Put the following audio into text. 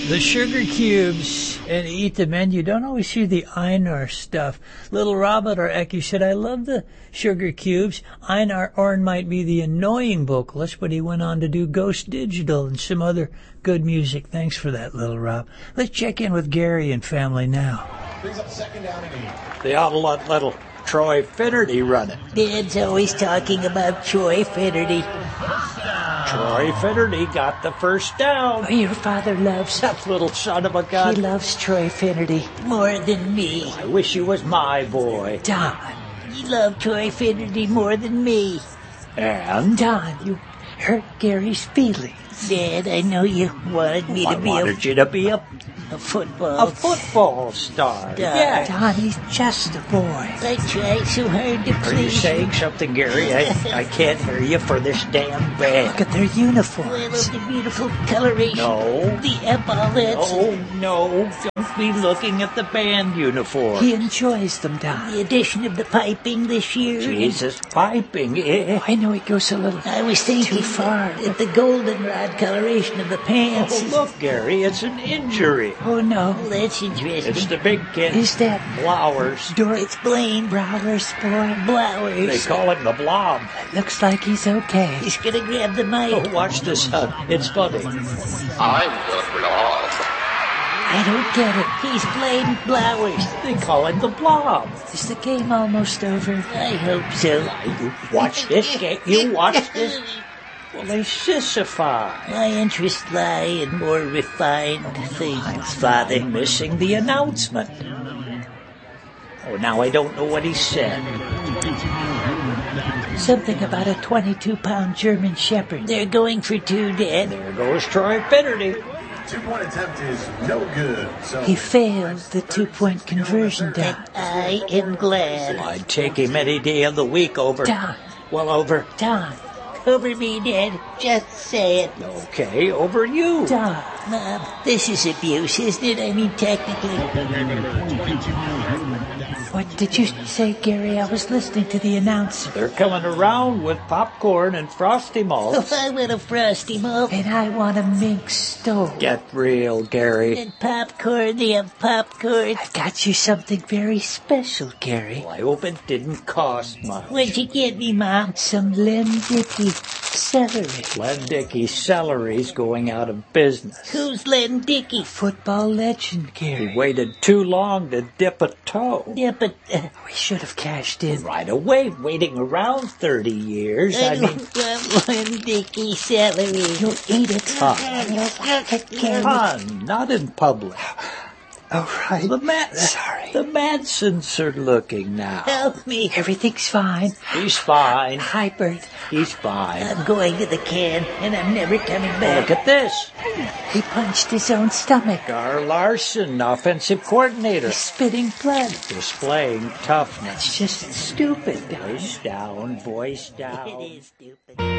The sugar cubes and eat them, and you don't always see the Einar stuff. Little Robert or Eki said, I love the sugar cubes. Einar Orn might be the annoying vocalist, but he went on to do Ghost Digital and some other good music. Thanks for that, Little Rob. Let's check in with Gary and family now. Brings up second down and 8. They ought to let little Troy Finnerty run it. Dad's always talking about Troy Finnerty. Troy Finnerty got the first down. Oh, your father loves That little son of a gun. He loves Troy Finnerty more than me. I wish he was my boy. Don, you love Troy Finnerty more than me. And? Don, you hurt Gary's feelings. Dad, I know you wanted me to be you to be a football star. Don, Yeah. Don, he's just a boy. I try so hard to Are you please saying something, Gary? I can't hear you for this damn band. Look at their uniforms. I love the beautiful coloration. No. The epaulets. Oh, no. Don't be looking at the band uniform. He enjoys them, Don. The addition of the piping this year. Jesus, piping, eh? I know it goes a little I was thinking too far. that the goldenrod coloration of the pants. Oh, look, Gary, it's an injury. Oh, no. Well, that's interesting. It's the big kid. Is that Blowers. It's Blaine Browers for Blowers. They call him the Blob. Looks like he's okay. He's gonna grab the mic. Oh, watch this, son. It's funny. I'm the Blob. I don't get it. He's Blaine Blowers. They call him the Blob. Is the game almost over? I hope so. You watch this game. You watch this. Well, they sissified. My interests lie in more refined things, Father. I'm missing the announcement. Oh, now I don't know what he said. Something about a 22-pound German Shepherd. They're going for 2, Dad. There goes Troy Finnerty. 2-point attempt is no good. So He failed the 2-point conversion, Don. I am glad. I'd take him any day of the week over. Don. Well, over. Don. Over me, Dad. Just say it. Okay, over you. Don. Mom, this is abuse, isn't it? I mean, technically. What did you say, Gary? I was listening to the announcer. They're coming around with popcorn and Frosty Malts. I want a Frosty Malt. And I want a mink stove. Get real, Gary. And popcorn. They have popcorn. I got you something very special, Gary. Well, I hope it didn't cost much. What'd you get me, Mom? Some Len-Dickey celery. Len-Dickey celery's going out of business. Who's Len-Dickey? Football legend, Gary. He waited too long to dip a toe. Yeah, but we should have cashed in. Right away, waiting around 30 years. I don't want Len-Dickey celery. You'll eat it. Fun, not in public. Oh, right. Sorry. The Madsons are looking now. Help me. Everything's fine. He's fine. Hi, Bert. He's fine. I'm going to the can, and I'm never coming back. Look at this. He punched his own stomach. Gar Larson, offensive coordinator. He's spitting blood. Displaying toughness. It's just stupid. Voice down, voice down. It is stupid.